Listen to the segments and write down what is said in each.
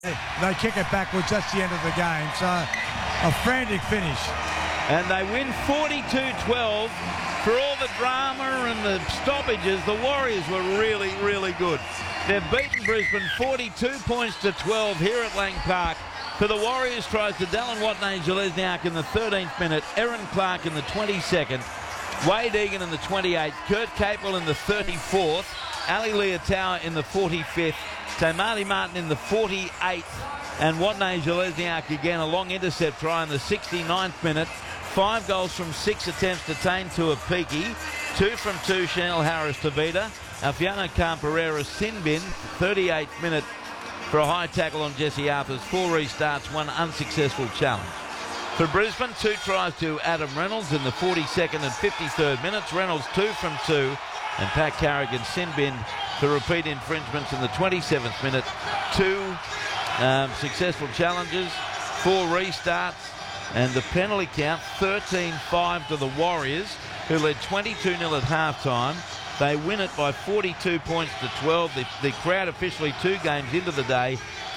They kick it backwards. That's the end of the game. So a frantic finish. And they win 42-12. For all the drama and the stoppages, the Warriors were really, really good. They've beaten Brisbane 42 points to 12 here at Lang Park. For the Warriors, tries to Dallin Watene-Zelezniak in the 13th minute, Erin Clark in the 22nd, Wade Egan in the 28th, Kurt Capewell in the 34th, Ali Leotawa in the 45th, Tamati Martin in the 48th, and Watene-Zelezniak again, a long intercept try in the 69th minute. 5 goals from 6 attempts to Tane Tuapiki, 2 from 2 Chanel Harris-Tavita, Alfiano Camperera Sinbin, 38th minute for a high tackle on Jesse Arthurs, 4 restarts, 1 unsuccessful challenge. For Brisbane, 2 tries to Adam Reynolds in the 42nd and 53rd minutes, Reynolds 2 from 2, and Pat Carrigan Sinbin for repeat infringements in the 27th minute, 2 successful challenges, 4 restarts, and the penalty count, 13-5 to the Warriors, who led 22-0 at halftime. They win it by 42 points to 12. The crowd officially 2 games into the day,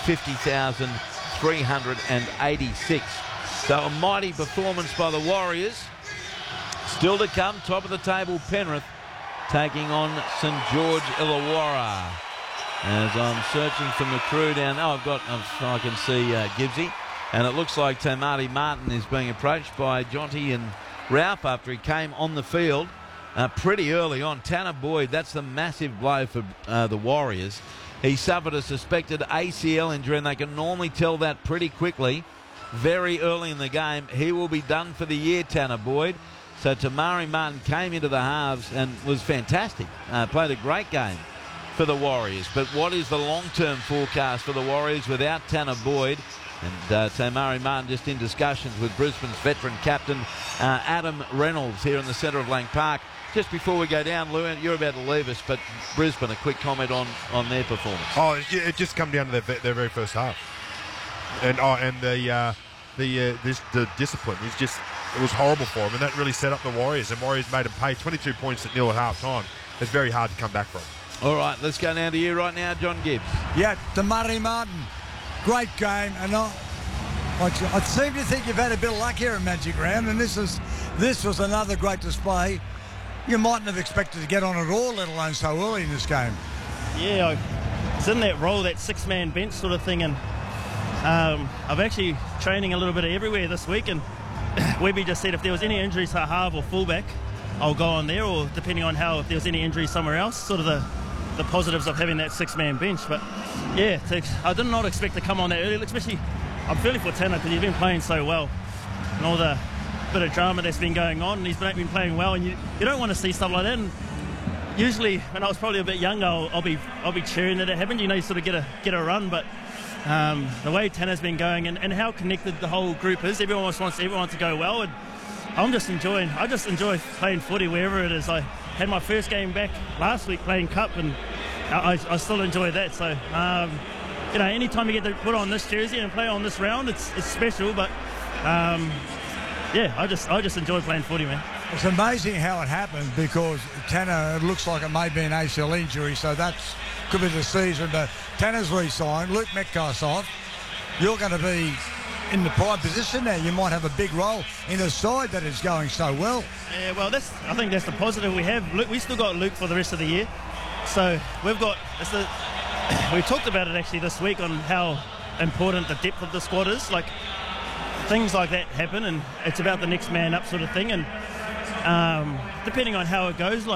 50,386. So a mighty performance by the Warriors. Still to come, top of the table, Penrith taking on St George Illawarra. As I'm searching for McCrew down there, I can see Gibbsy. And it looks like Tamati Martin is being approached by Jonty and Ralph after he came on the field pretty early on. Tanner Boyd, that's the massive blow for the Warriors. He suffered a suspected ACL injury, and they can normally tell that pretty quickly, very early in the game. He will be done for the year, Tanner Boyd. So Tamari Martin came into the halves and was fantastic. Played a great game for the Warriors. But what is the long-term forecast for the Warriors without Tanner Boyd? And Tamari Martin just in discussions with Brisbane's veteran captain, Adam Reynolds, here in the centre of Lang Park. Just before we go down, Lou, you're about to leave us, but Brisbane, a quick comment on their performance. Oh, it just come down to their very first half. And the discipline is just, it was horrible for them, and that really set up the Warriors. And Warriors made them pay 22 points at nil at half time. It's very hard to come back from. All right, let's go down to you right now, John Gibbs. Yeah, Tamari Martin. Great game, and I seem to think you've had a bit of luck here at Magic Round, and this was another great display. You mightn't have expected to get on at all, let alone so early in this game. Yeah, it's in that role, that 6-man bench sort of thing, and I've actually training a little bit everywhere this week, and Webby just said if there was any injuries to half or fullback, I'll go on there, or depending on if there was any injuries somewhere else, sort of the positives of having that 6-man bench. But yeah, I did not expect to come on that early, especially I'm feeling for Tanner because he's been playing so well, and all the bit of drama that's been going on, and he's been playing well, and you don't want to see stuff like that. And usually when I was probably a bit younger, I'll be cheering that it happened, you sort of get a run. But the way Tanner's been going and how connected the whole group is, everyone wants everyone to go well, and I just enjoy playing footy wherever it is. I had my first game back last week playing Cup, and I still enjoy that. So, anytime you get to put on this jersey and play on this round, it's special. But I just enjoy playing footy, man. It's amazing how it happened, because Tanner, it looks like it may be an ACL injury, so that's could be the season. But Tanner's re-signed, Luke Metcalf's off. You're going to be in the prime position now. You might have a big role in a side that is going so well. Yeah, well, I think that's the positive we have. Luke, we still got Luke for the rest of the year, so we talked about it actually this week on how important the depth of the squad is. Like, things like that happen, and it's about the next man up sort of thing. And depending on how it goes,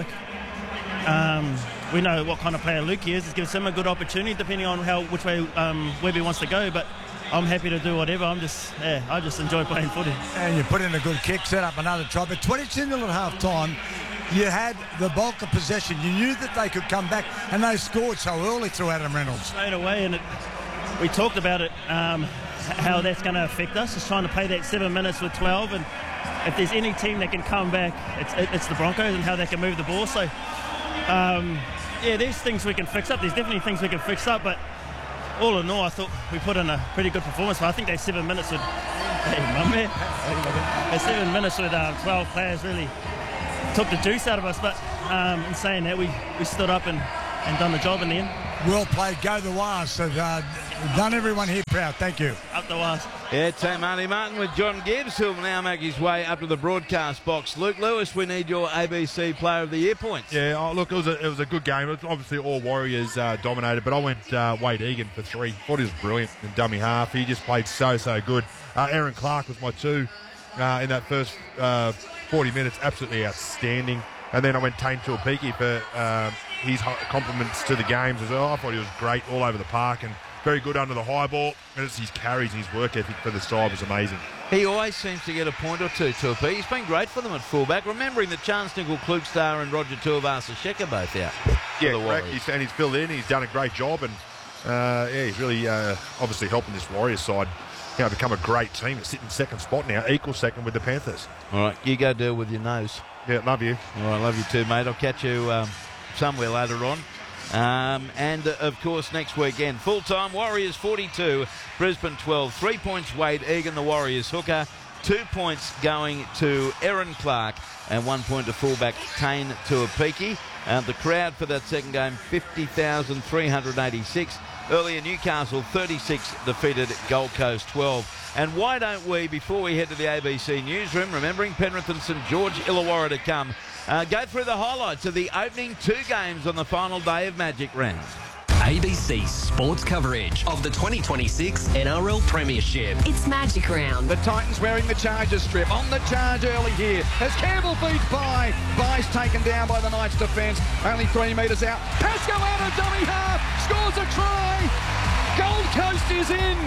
we know what kind of player Luke is. It gives him a good opportunity depending on which way Webby wants to go. But I'm happy to do whatever. I just enjoy playing footy. And you put in a good kick, set up another try. But 22-0 at half time, you had the bulk of possession. You knew that they could come back, and they scored so early through Adam Reynolds. Straight away, and we talked about it, how that's going to affect us. Just trying to play that 7 minutes with 12, and if there's any team that can come back, it's the Broncos, and how they can move the ball. So, there's things we can fix up. There's definitely things we can fix up, but all in all, I thought we put in a pretty good performance. But I think those 7 minutes with 12 players really took the juice out of us. But in saying that, we stood up and done the job in the end. Well played. Go the Wars. So, done everyone here proud. Thank you. Up the Wars. Yeah, Team Marty Martin with John Gibbs, who will now make his way up to the broadcast box. Luke Lewis, we need your ABC Player of the Year points. Yeah, look, it was a good game. It was obviously all Warriors dominated, but I went Wade Egan for 3. Thought he was brilliant in dummy half. He just played so good. Aaron Clark was my 2 in that first 40 minutes. Absolutely outstanding. And then I went Tane Tuapiki for his compliments to the games as well. I thought he was great all over the park and very good under the high ball. And it's his carries and his work ethic for the side was amazing. He always seems to get a point or two, Tuapiki. He's been great for them at fullback, remembering that Chance Nickel, Klukstar and Roger Tuivasa-Sheck are both out. Yeah, correct. He's filled in. He's done a great job. And, he's really obviously helping this Warriors side become a great team. It's sitting second spot now, equal second with the Panthers. All right, you go deal with your nose. Yeah, love you. All right, love you too, mate. I'll catch you somewhere later on. And, of course, next weekend, full-time Warriors 42, Brisbane 12. 3 points Wade Egan, the Warriors hooker. 2 points going to Aaron Clark and 1 point to fullback Tane Tuapiki. The crowd for that second game, 50,386. Earlier, Newcastle 36 defeated Gold Coast 12. And why don't we, before we head to the ABC newsroom, remembering Penrith and St George Illawarra to come, go through the highlights of the opening 2 games on the final day of Magic Round. ABC sports coverage of the 2026 NRL Premiership. It's Magic Round. The Titans wearing the Charger strip. On the charge early here as Campbell beats Bye. Bye's taken down by the Knights defence. Only 3 metres out. Pascoe out of dummy half. Scores a try. Gold Coast is in.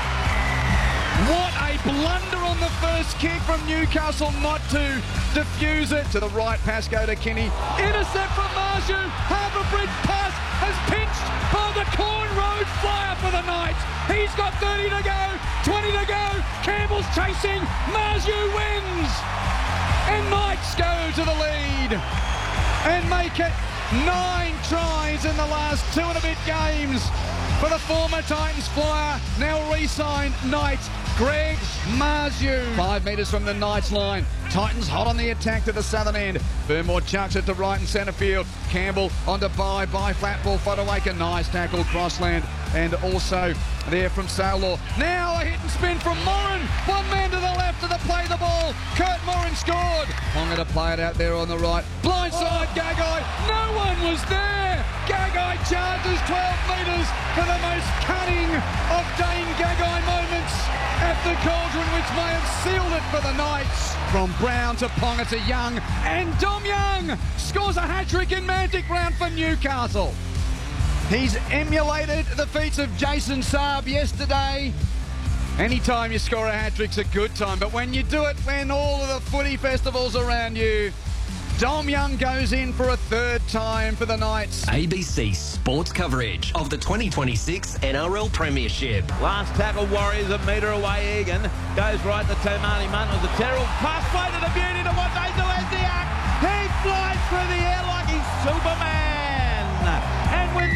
What a blunder on the first kick from Newcastle not to defuse it. To the right, Pascoe to Kinney. Intercept from Marju. Harbour Bridge pass has pinched by the Corn Road flyer for the Knights. He's got 30 to go, 20 to go. Campbell's chasing. Marju wins. And Knights go to the lead and make it 9 tries in the last 2 and a bit games for the former Titans flyer, now re-signed Knights, Greg Marju. 5 metres from the Knights line. Titans hot on the attack to the southern end. Burnmore chucks it to right and centre field. Campbell onto Bye flat ball, Fodawaker. Nice tackle, Crossland. And also there from Sailor. Now a hit and spin from Moran. 1 man to the left to the play the ball. Kurt Moran scored. I'm going to play it out there on the right. Blindside Gagai. No one was there. Gagai charges 12 metres for the most cunning of Dane Gagai moments at the Cauldron, which may have sealed it for the Knights. From Brown to Ponga to Young, and Dom Young scores a hat-trick in Magic Round for Newcastle. He's emulated the feats of Jason Saab yesterday. Anytime you score a hat-trick's a good time, but when you do it when all of the footy festivals around you, Dom Young goes in for a 3rd time for the Knights. ABC sports coverage of the 2026 NRL Premiership. Last tackle, Warriors a metre away. Egan goes right to Tamani Munn. It was a terrible pass play to the beauty to what they do as the act. He flies through the air like he's Superman. And with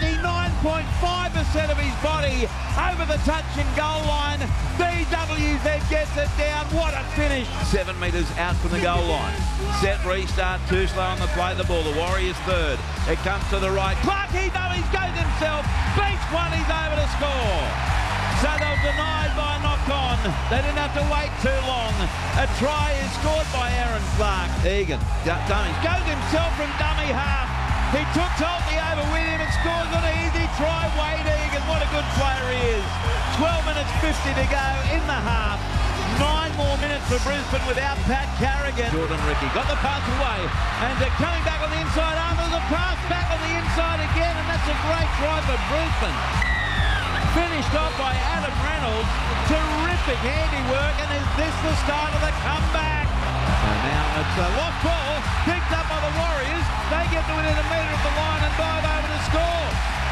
99.5% of his body over the touch and goal line, DWZ gets it down. What a finish. 7 metres out from the goal line. Set restart, too slow on the play the ball. The Warriors 3rd. It comes to the right. Clark, he knows he's goes himself. Beats one, he's over to score. So they were denied by a knock-on. They didn't have to wait too long. A try is scored by Aaron Clark. Egan goes himself from dummy half. He took Tolty over with him and scores an easy try. Wade Egan, what a good player he is. 12 minutes 50 to go in the half. 9 more minutes for Brisbane without Pat Carrigan. Jordan Ricky got the pass away. And they're coming back on the inside arm. There's a pass back on the inside again. And that's a great try for Brisbane. Finished off by Adam Reynolds. Terrific handiwork. And is this the start of the comeback? And now it's a lost ball. Picked up by the Warriors. They get to within a metre of the line and dive over to score.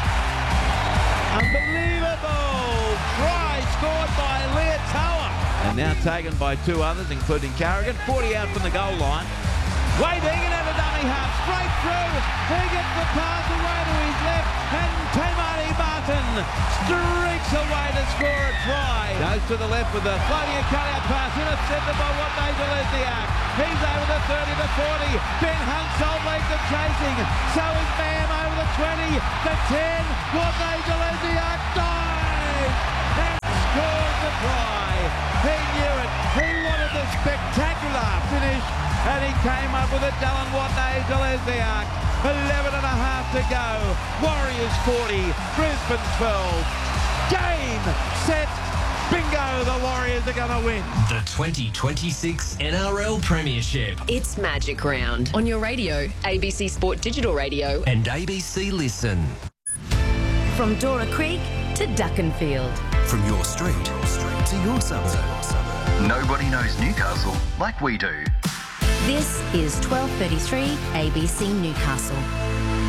Unbelievable try scored by Leotoa. And now taken by 2 others, including Carrigan. 40 out from the goal line. Wade Egan out of dummy half, straight through. He gets the pass away to his left, and Tamani Martin streaks away to score a try. Goes to the left with the floating and cut-out pass, intercepted by Watney Delesniak. He's over the 30 to 40. Ben Hunt, Salt Lake the chasing. So is Mam over the 20, the 10. Watney Delesniak dives and scores the try. He knew it. He wanted the spectacular finish, and he came up with it. Dylan Watney Delesniak. 11 and a half to go. Warriors 40, Brisbane 12. Game, set, bingo, the Warriors are going to win. The 2026 NRL Premiership. It's Magic Round on your radio, ABC Sport Digital Radio. And ABC Listen. From Dora Creek to Duckenfield. From your street to your suburb. Nobody knows Newcastle like we do. This is 1233 ABC Newcastle.